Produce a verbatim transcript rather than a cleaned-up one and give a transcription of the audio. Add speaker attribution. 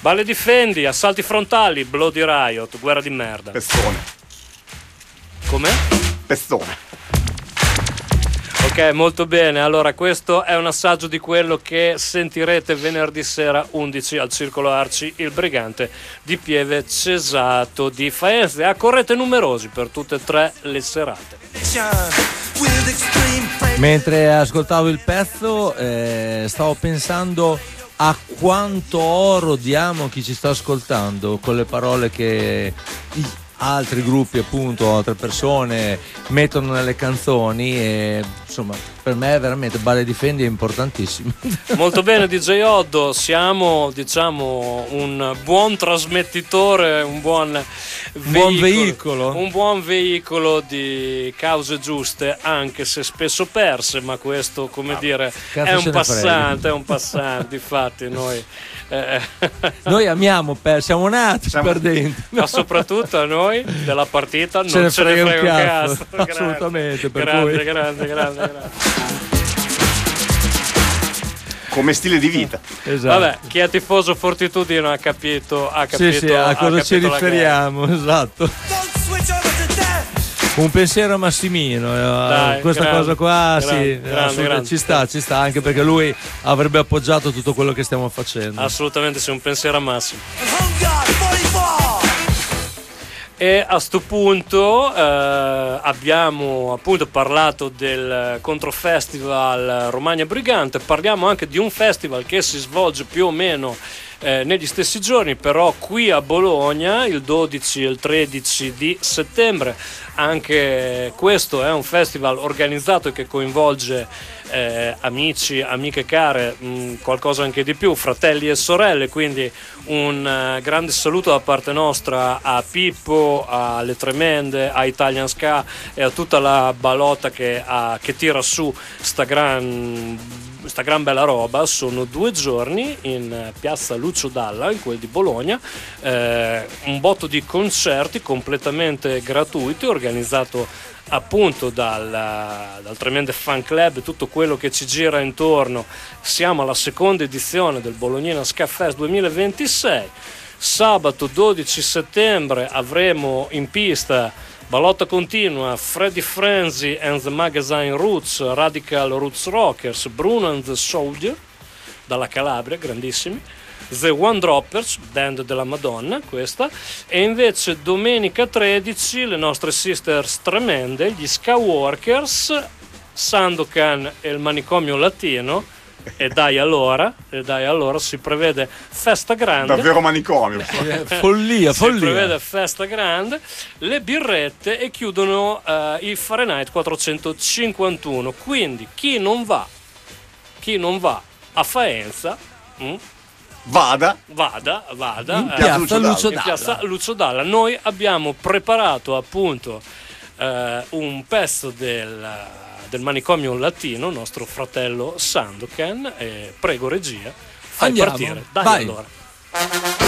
Speaker 1: Balle difendi, assalti frontali, Bloody Riot, guerra di merda.
Speaker 2: Pestone.
Speaker 1: Com'è?
Speaker 2: Pestone.
Speaker 1: Ok, molto bene. Allora, questo è un assaggio di quello che sentirete venerdì sera undici al Circolo Arci, il Brigante di Pieve Cesato di Faenza. Accorrete numerosi per tutte e tre le serate.
Speaker 3: Mentre ascoltavo il pezzo, eh, stavo pensando a quanto oro diamo a chi ci sta ascoltando con le parole che i altri gruppi, appunto, altre persone mettono nelle canzoni, e insomma per me veramente Balle Difendi è importantissimo.
Speaker 1: Molto bene D J Oddo, siamo diciamo un buon trasmettitore, un buon veicolo,
Speaker 3: buon veicolo
Speaker 1: un buon veicolo di cause giuste, anche se spesso perse, ma questo, come ah, dire, è un passante, è un passante, infatti noi eh,
Speaker 3: noi amiamo per, siamo nati siamo... perdenti,
Speaker 1: ma soprattutto a noi della partita non
Speaker 3: ce ne
Speaker 1: ce
Speaker 3: frega,
Speaker 1: ne frega un
Speaker 3: cazzo,
Speaker 1: cazzo.
Speaker 3: Assolutamente, per
Speaker 1: grande,
Speaker 3: cui...
Speaker 1: grande, grande, grande.
Speaker 2: Come stile di vita.
Speaker 3: Esatto.
Speaker 1: Vabbè, chi è tifoso Fortitudine ha capito, ha capito,
Speaker 3: sì, sì, a cosa ci riferiamo, esatto. Un pensiero a Massimino,
Speaker 1: Dai,
Speaker 3: questa
Speaker 1: grande,
Speaker 3: cosa qua
Speaker 1: grande,
Speaker 3: sì,
Speaker 1: grande, grande.
Speaker 3: ci sta, ci sta, anche perché lui avrebbe appoggiato tutto quello che stiamo facendo.
Speaker 1: Assolutamente sì, un pensiero a Massimo. E a sto punto eh, abbiamo appunto parlato del controfestival Romagna Brigante, parliamo anche di un festival che si svolge più o meno eh, negli stessi giorni, però qui a Bologna il dodici e il tredici di settembre. Anche questo è un festival organizzato che coinvolge eh, amici, amiche care, mh, qualcosa anche di più, fratelli e sorelle, quindi un uh, grande saluto da parte nostra a Pippo, alle Tremende, a Italian Ska e a tutta la ballotta che, uh, che tira su sta gran sta gran bella roba. Sono due giorni in piazza Lucio Dalla, in quel di Bologna, eh, un botto di concerti completamente gratuiti, organizzato appunto dal, dal Tremende Fan Club e tutto quello che ci gira intorno. Siamo alla seconda edizione del Bolognina Ska Fest duemilaventisei. Sabato dodici settembre avremo in pista ballotta continua, Freddy Frenzy and the Magazine Roots, Radical Roots Rockers, Bruno and the Soldier dalla Calabria, grandissimi, The One Droppers, band della Madonna questa, e invece domenica tredici le nostre sisters tremende, gli Ska Workers, Sandokan e il Manicomio Latino. E dai allora, e dai allora si prevede festa grande,
Speaker 2: davvero manicomio,
Speaker 3: follia,
Speaker 1: si
Speaker 3: follia.
Speaker 1: prevede festa grande, le birrette e chiudono uh, il Fahrenheit quattrocentocinquantuno. Quindi chi non va, chi non va a Faenza, hm,
Speaker 2: vada,
Speaker 1: vada, vada
Speaker 3: in piazza,
Speaker 1: eh,
Speaker 3: Lucio,
Speaker 1: in piazza Lucio Dalla. Noi abbiamo preparato appunto uh, un pezzo del del Manicomio Latino, nostro fratello Sandokan, e prego regia, fai
Speaker 3: Andiamo,
Speaker 1: partire, dai
Speaker 3: vai.
Speaker 1: allora.